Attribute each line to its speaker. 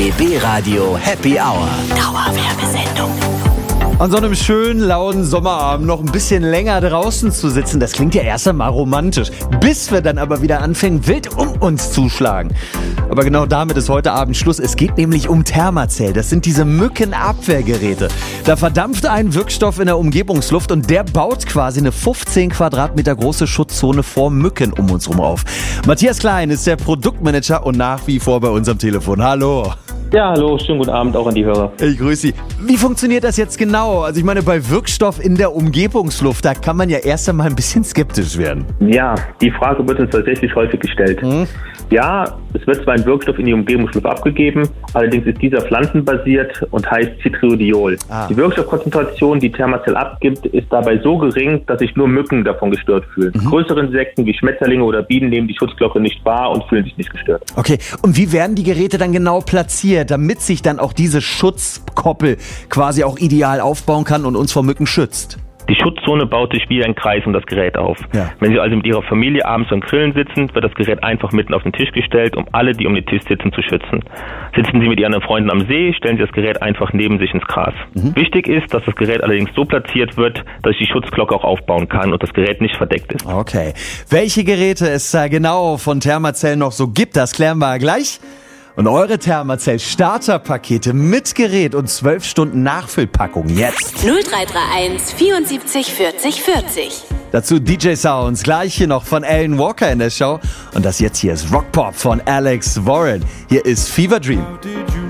Speaker 1: RBB Radio Happy Hour.
Speaker 2: Dauerwerbesendung.
Speaker 3: An so einem schönen, lauen Sommerabend noch ein bisschen länger draußen zu sitzen, das klingt ja erst einmal romantisch. Bis wir dann aber wieder anfangen, wild um uns zuschlagen. Aber genau damit ist heute Abend Schluss. Es geht nämlich um Thermacell. Das sind diese Mückenabwehrgeräte. Da verdampft ein Wirkstoff in der Umgebungsluft und der baut quasi eine 15 Quadratmeter große Schutzzone vor Mücken um uns rum auf. Matthias Klein ist der Produktmanager und nach wie vor bei uns am Telefon. Hallo.
Speaker 4: Ja, hallo, schönen guten Abend auch an die Hörer.
Speaker 3: Ich grüße Sie. Wie funktioniert das jetzt genau? Also ich meine, bei Wirkstoff in der Umgebungsluft, da kann man ja erst einmal ein bisschen skeptisch werden.
Speaker 4: Ja, die Frage wird uns tatsächlich häufig gestellt. Ja, es wird zwar ein Wirkstoff in die Umgebungsluft abgegeben, allerdings ist dieser pflanzenbasiert und heißt Citriodiol. Die Wirkstoffkonzentration, die Thermacell abgibt, ist dabei so gering, dass sich nur Mücken davon gestört fühlen. Größere Insekten wie Schmetterlinge oder Bienen nehmen die Schutzglocke nicht wahr und fühlen sich nicht gestört.
Speaker 3: Okay, und wie werden die Geräte dann genau platziert, damit sich dann auch diese Schutzkoppel quasi auch ideal aufbauen kann und uns vor Mücken schützt?
Speaker 4: Die Schutzzone baut sich wie ein Kreis um das Gerät auf.
Speaker 3: Ja.
Speaker 4: Wenn Sie also mit Ihrer Familie abends beim Grillen sitzen, wird das Gerät einfach mitten auf den Tisch gestellt, um alle, die um den Tisch sitzen, zu schützen. Sitzen Sie mit Ihren Freunden am See, stellen Sie das Gerät einfach neben sich ins Gras. Wichtig ist, dass das Gerät allerdings so platziert wird, dass ich die Schutzglocke auch aufbauen kann und das Gerät nicht verdeckt ist.
Speaker 3: Okay, welche Geräte es da genau von Thermacell noch so gibt, das klären wir gleich. Und eure Thermacell Starterpakete mit Gerät und 12 Stunden Nachfüllpackung jetzt.
Speaker 2: 0331 74 40 40.
Speaker 3: Dazu DJ Sounds, gleich hier noch von Alan Walker in der Show. Und das jetzt hier ist Rock Pop von Alex Warren. Hier ist Fever Dream.